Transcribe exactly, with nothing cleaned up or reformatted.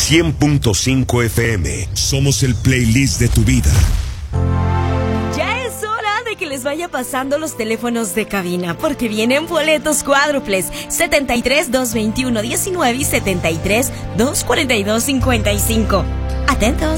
cien punto cinco F M. Somos el playlist de tu vida. Ya es hora de que les vaya pasando los teléfonos de cabina, porque vienen boletos cuádruples setenta y tres, doscientos veintiuno, diecinueve y setenta y tres, doscientos cuarenta y dos, cincuenta y cinco. Atentos.